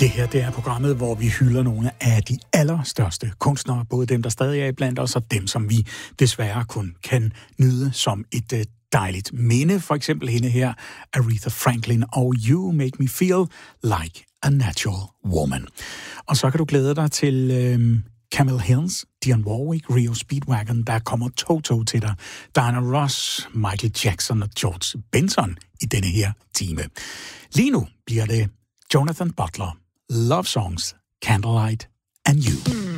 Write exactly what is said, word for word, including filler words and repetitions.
Det her, det er programmet, hvor vi hylder nogle af de allerstørste kunstnere, både dem, der stadig er iblandt os, og dem, som vi desværre kun kan nyde som et uh, dejligt minde. For eksempel hende her, Aretha Franklin, og You Make Me Feel Like a Natural Woman. Og så kan du glæde dig til øhm, Camille Hills, Dionne Warwick, Rio Speedwagon, der kommer Toto til dig, Diana Ross, Michael Jackson og George Benson i denne her time. Lige nu bliver det Jonathan Butler, Love Songs, Candlelight and You.